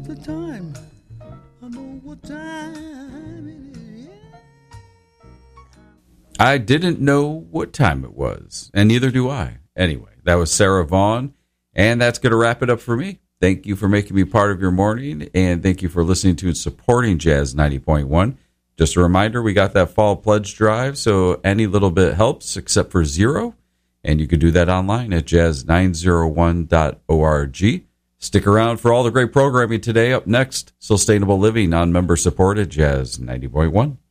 the time. I know what time it is. I didn't know what time it was, and neither do I. Anyway, that was Sarah Vaughan, and that's going to wrap it up for me. Thank you for making me part of your morning, and thank you for listening to and supporting Jazz 90.1. Just a reminder, we got that fall pledge drive, so any little bit helps except for zero, and you can do that online at jazz901.org. Stick around for all the great programming today. Up next, Sustainable Living on member-supported Jazz 90.1.